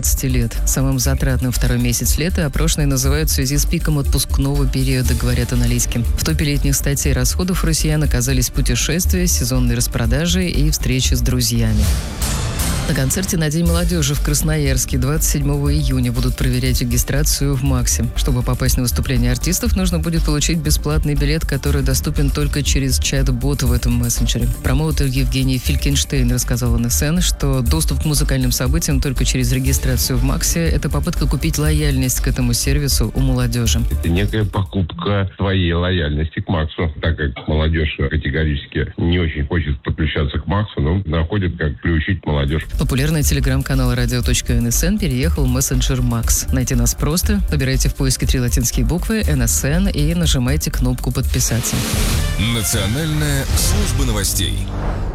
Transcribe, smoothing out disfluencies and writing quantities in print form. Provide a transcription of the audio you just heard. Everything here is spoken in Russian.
15 лет. Самым затратным второй месяц лета опрошенные называют в связи с пиком отпускного периода, говорят аналитики. В топе летних статей расходов россиян оказались путешествия, сезонные распродажи и встречи с друзьями. На концерте на День молодежи в Красноярске 27 июня будут проверять регистрацию в МАКСе. Чтобы попасть на выступление артистов, нужно будет получить бесплатный билет, который доступен только через чат-бот в этом мессенджере. Промоутер Евгений Филькенштейн рассказал НСН, что доступ к музыкальным событиям только через регистрацию в МАКСе – это попытка купить лояльность к этому сервису у молодежи. Это некая покупка своей лояльности к МАКСу, так как молодежь категорически не очень хочет подключаться к МАКСу, но находит, как приучить молодежь. Популярный телеграм-канал radio.nsn переехал в мессенджер МАКС. Найти нас просто. Набирайте в поиске 3 латинские буквы НСН и нажимайте кнопку «Подписаться». Национальная служба новостей.